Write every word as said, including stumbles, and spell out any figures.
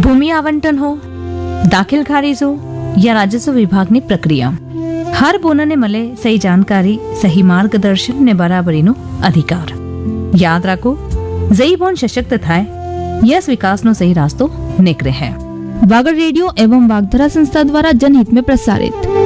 ભૂમિ આવંટન હો, દાખિલ ખારીજ हो या राजस्व विभाग ની પ્રક્રિયા, हर બોનને મળે સહી જાણકારી, સહી માર્ગદર્શન ને બરાબરીનો અધિકાર. યાદ રાખો, જઈ બોન સશક્ત થાય, यस विकासનો सही रास्तो निकले है. वागड़ रेडियो एवं वागधरा संस्था द्वारा जनहित में प्रसारित.